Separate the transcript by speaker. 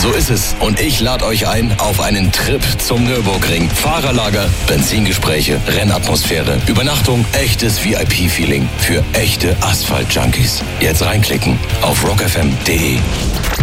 Speaker 1: So ist es. Und ich lade euch ein auf einen Trip zum Nürburgring. Fahrerlager, Benzingespräche, Rennatmosphäre, Übernachtung, echtes VIP-Feeling für echte Asphalt-Junkies. Jetzt reinklicken auf rockfm.de.